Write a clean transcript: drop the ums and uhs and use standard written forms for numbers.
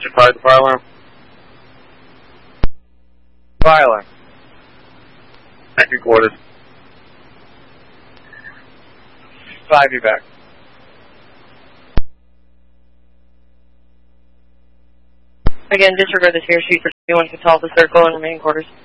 Roger, 5 the fire alarm. Fire alarm. Back recorded. 5, you're back. Again, disregard the tear sheet for 21 to Talta Circle and remaining quarters.